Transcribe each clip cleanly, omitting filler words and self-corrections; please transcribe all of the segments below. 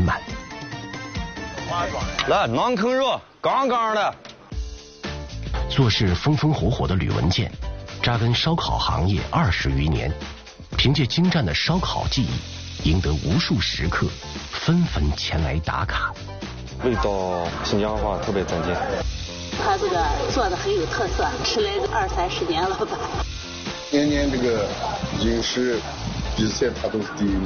满。 来，馕坑肉，杠杠的。 做事风风火火的吕文健，扎根烧烤行业20余年，凭借精湛的烧烤技艺，赢得无数食客纷纷前来打卡。 味道新疆话特别正经。 他这个做的很有特色，吃来20-30年了吧。 年年这个饮食比赛他都是第1名。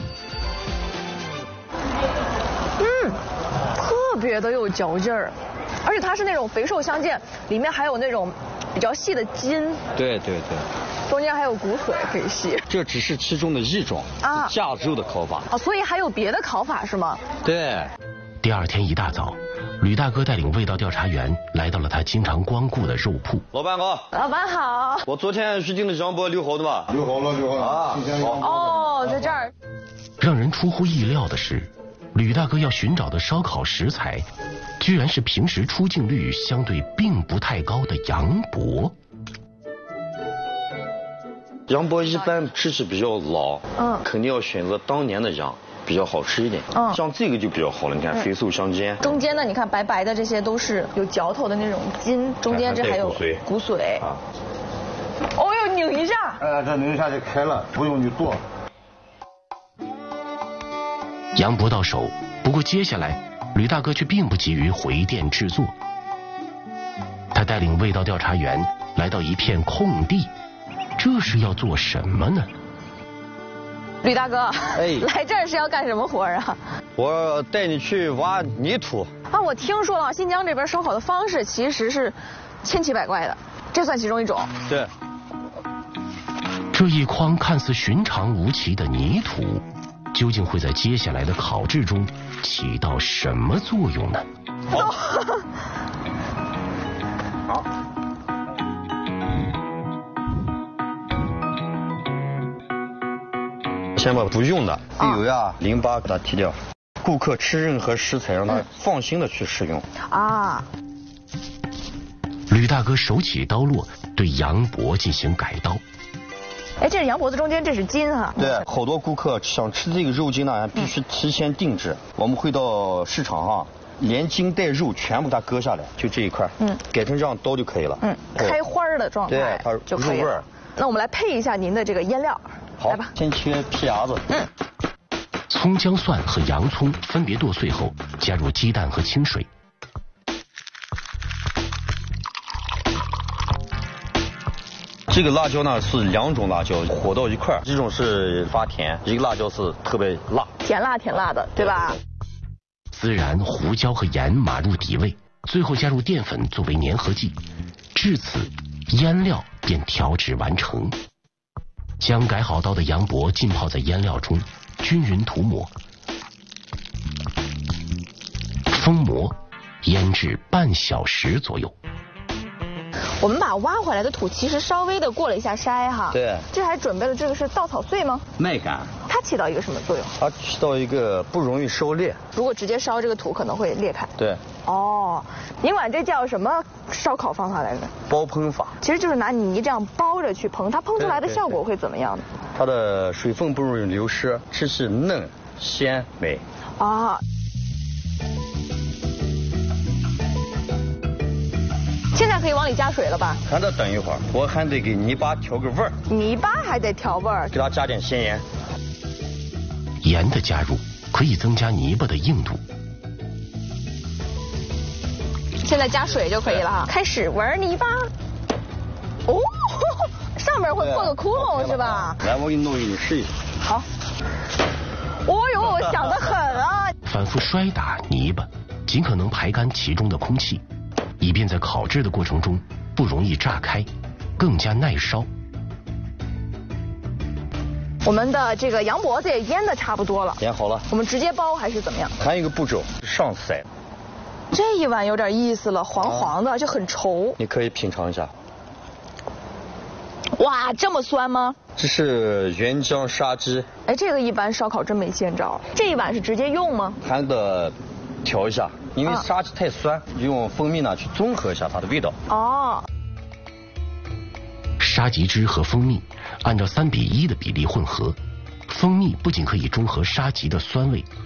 特别的有嚼劲儿，而且它是那种肥瘦相间，里面还有那种比较细的筋。 对， 中间还有骨髓可以吸。 这只是其中的一种架肉的烤法。 所以还有别的烤法是吗？ 对。 第2天一大早，吕大哥带领味道调查员来到了他经常光顾的肉铺。 老板好。 老板好。 我昨天预定的羊脖留好的吧？ 留好了啊。 哦，在这儿。 让人出乎意料的是，吕大哥要寻找的烧烤食材，居然是平时出镜率相对并不太高的羊脖。 羊脖一般吃起比较老，肯定要选择当年的羊，比较好吃一点。像这个就比较好了，你看肥瘦相间。 中间呢，你看白白的这些都是有嚼头的那种筋，中间这还有骨髓。哦哟，拧一下。 这拧一下就开了，不用你剁。 羊脖到手，不过接下来吕大哥却并不急于回店制作。他带领味道调查员来到一片空地，这是要做什么呢？ 吕大哥，来这儿是要干什么活啊？ 我带你去挖泥土。 我听说了，新疆这边烧烤的方式其实是千奇百怪的，这算其中一种。 对。 这一筐看似寻常无奇的泥土，究竟会在接下来的烤制中起到什么作用呢？ 好。先把不用的鱼油呀、淋巴给它剔掉。顾客吃任何食材，让他放心的去食用。 吕大哥手起刀落，对羊脖进行改刀。 这是羊脖子中间，这是筋哈。 对，好多顾客想吃这个肉筋呢，必须提前定制。我们会到市场上，连筋带肉全部它割下来，就这一块，改成这样刀就可以了。 开花的状态， 对，它就可以了。那我们来配一下您的这个腌料。 好，先切皮芽子。 葱、姜、蒜和洋葱分别剁碎后，加入鸡蛋和清水。 这个辣椒呢是2种辣椒和到一块儿，一种是发甜，一个辣椒是特别辣， 甜辣的，对吧？ 孜然、胡椒和盐码入底味，最后加入淀粉作为粘合剂，至此腌料便调制完成。将改好刀的羊脖浸泡在腌料中，均匀涂抹，封膜，腌制半小时左右。 我们把挖回来的土其实稍微的过了一下筛哈。 对。 这还准备了这个是稻草穗吗？ 麦秆。 它起到一个什么作用？ 它起到一个不容易烧裂。 如果直接烧这个土可能会裂开。 对。 您管这叫什么烧烤方法来着？ 包烹法。其实就是拿泥这样包着去烹，它烹出来的效果会怎么样呢？ 它的水分不容易流失，吃起嫩鲜美。 现在可以往里加水了吧？ 还得等一会儿，我还得给泥巴调个味儿。 泥巴还得调味儿， 给它加点咸盐。 盐的加入可以增加泥巴的硬度。 现在加水就可以了哈。开始玩泥巴。上面会破个窟窿是吧？ 来，我给你弄一个，你试一下。 好。我想得很啊。 反复摔打泥巴，尽可能排干其中的空气，以便在烤制的过程中不容易炸开，更加耐烧。 我们的这个羊脖子也腌的差不多了， 腌好了。 我们直接包还是怎么样？ 还有一个步骤，上色。 这一碗有点意思了，黄黄的，就很稠。 你可以品尝一下。 哇，这么酸吗？ 这是原浆杀鸡。 这个一般烧烤真没见着。这一碗是直接用吗？ 还得调一下，因为杀鸡太酸，用蜂蜜呢去综合一下它的味道。 杀鸡汁和蜂蜜按照3:1的比例混合，蜂蜜不仅可以中和杀鸡的酸味，